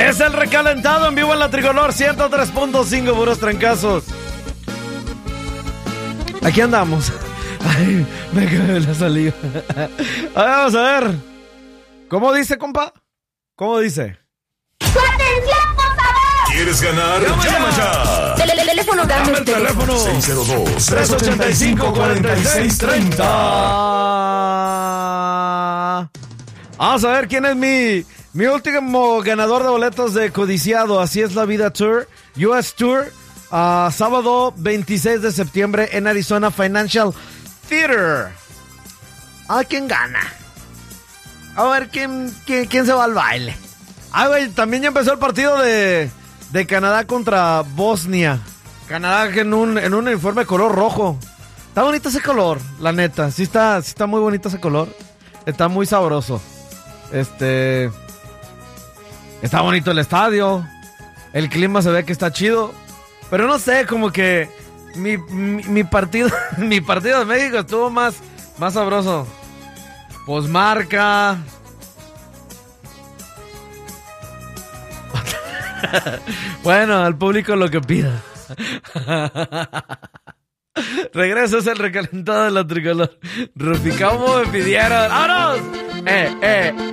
Es el recalentado en vivo en la Tricolor 103.5, puros trancazos. Aquí andamos. Ay, me cae la saliva. A ver, vamos a ver. ¿Cómo dice, compa? ¿Cómo dice? ¡Su atención, por favor! ¿Quieres ganar? ¡Llama ya! Teléfono Dame el teléfono. 602-385-4630. Vamos a ver quién es mi último ganador de boletos de Codiciado. Así es la vida Tour, US Tour, sábado 26 de septiembre en Arizona Financial Theater. A quién gana. A ver quién se va al baile. Güey, también ya empezó el partido de Canadá contra Bosnia. Canadá en un uniforme color rojo. Está bonito ese color, la neta. Sí está muy bonito ese color. Está muy sabroso. Está bonito el estadio. El clima se ve que está chido. Pero no sé, como que mi partido de México estuvo más sabroso. Pues marca. Bueno, al público lo que pida. Regreso, es el recalentado de la Tricolor. Rufi, ¿cómo me pidieron? ¡Vámonos!